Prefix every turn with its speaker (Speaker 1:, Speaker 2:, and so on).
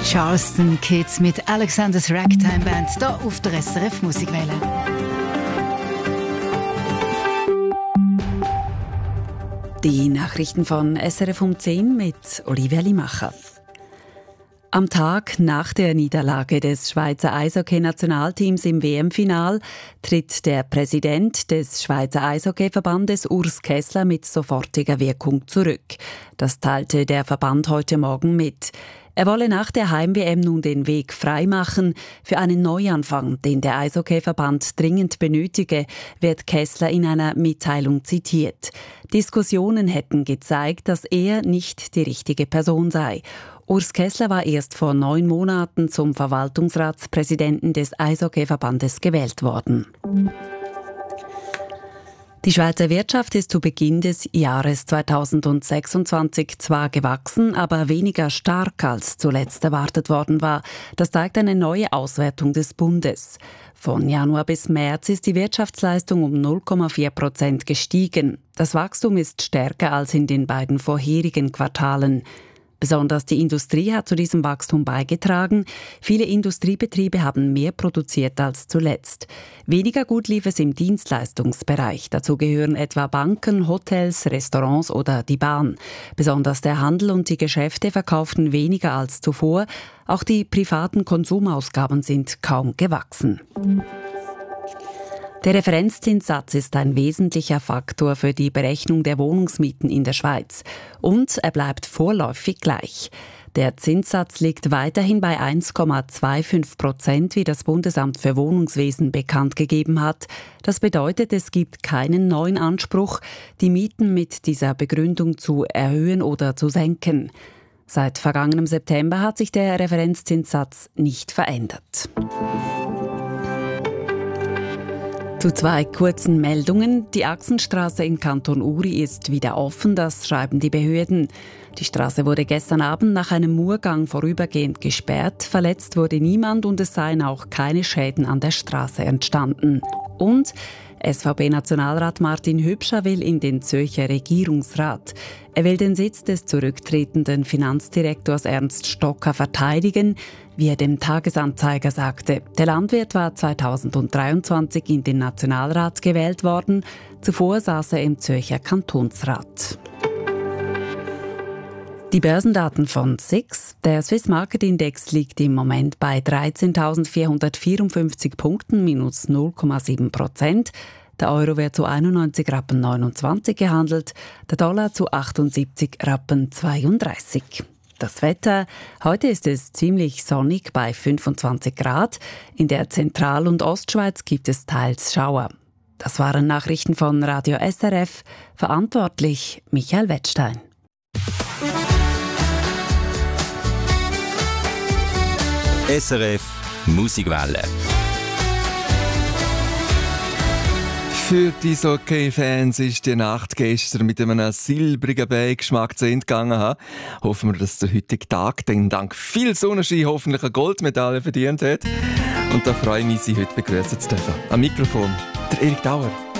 Speaker 1: Charleston Kids mit Alexander's Ragtime Band hier auf der SRF Musikwelle. Die Nachrichten von SRF um 10 mit Olivia Limacher. Am Tag nach der Niederlage des Schweizer Eishockey-Nationalteams im WM-Final tritt der Präsident des Schweizer Eishockey-Verbandes Urs Kessler mit sofortiger Wirkung zurück. Das teilte der Verband heute Morgen mit. Er wolle nach der Heim-WM nun den Weg freimachen für einen Neuanfang, den der Eishockey-Verband dringend benötige, wird Kessler in einer Mitteilung zitiert. Diskussionen hätten gezeigt, dass er nicht die richtige Person sei. Urs Kessler war erst vor 9 Monaten zum Verwaltungsratspräsidenten des Eishockey-Verbandes gewählt worden. Die Schweizer Wirtschaft ist zu Beginn des Jahres 2026 zwar gewachsen, aber weniger stark als zuletzt erwartet worden war. Das zeigt eine neue Auswertung des Bundes. Von Januar bis März ist die Wirtschaftsleistung um 0,4% gestiegen. Das Wachstum ist stärker als in den beiden vorherigen Quartalen. Besonders die Industrie hat zu diesem Wachstum beigetragen. Viele Industriebetriebe haben mehr produziert als zuletzt. Weniger gut lief es im Dienstleistungsbereich. Dazu gehören etwa Banken, Hotels, Restaurants oder die Bahn. Besonders der Handel und die Geschäfte verkauften weniger als zuvor. Auch die privaten Konsumausgaben sind kaum gewachsen. Der Referenzzinssatz ist ein wesentlicher Faktor für die Berechnung der Wohnungsmieten in der Schweiz. Und er bleibt vorläufig gleich. Der Zinssatz liegt weiterhin bei 1,25%, wie das Bundesamt für Wohnungswesen bekannt gegeben hat. Das bedeutet, es gibt keinen neuen Anspruch, die Mieten mit dieser Begründung zu erhöhen oder zu senken. Seit vergangenem September hat sich der Referenzzinssatz nicht verändert. Zu 2 kurzen Meldungen. Die Axenstraße in Kanton Uri ist wieder offen, das schreiben die Behörden. Die Straße wurde gestern Abend nach einem Murgang vorübergehend gesperrt. Verletzt wurde niemand und es seien auch keine Schäden an der Straße entstanden. Und SVP-Nationalrat Martin Hübscher will in den Zürcher Regierungsrat. Er will den Sitz des zurücktretenden Finanzdirektors Ernst Stocker verteidigen, wie er dem Tagesanzeiger sagte. Der Landwirt war 2023 in den Nationalrat gewählt worden. Zuvor saß er im Zürcher Kantonsrat. Die Börsendaten von SIX. Der Swiss Market Index liegt im Moment bei 13.454 Punkten, minus 0,7%. Der Euro wird zu 91,29 Rappen gehandelt, der Dollar zu 78,32 Rappen. Das Wetter. Heute ist es ziemlich sonnig bei 25 Grad. In der Zentral- und Ostschweiz gibt es teils Schauer. Das waren Nachrichten von Radio SRF. Verantwortlich Michael Wettstein.
Speaker 2: SRF Musikwelle.
Speaker 3: Für die Eishockey-Fans ist die Nacht gestern mit einem silbrigen Beigeschmack zu Ende gegangen. Hoffen wir, dass der heutige Tag dann dank viel Sonnenschein hoffentlich eine Goldmedaille verdient hat. Und da freue ich mich, Sie heute begrüßen zu dürfen. Am Mikrofon der Erik Dauer.